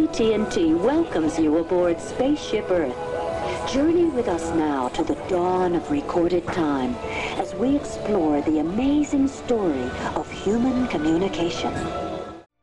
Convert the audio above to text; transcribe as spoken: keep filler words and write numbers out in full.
T N T welcomes you aboard Spaceship Earth. Journey with us now to the dawn of recorded time as we explore the amazing story of human communication.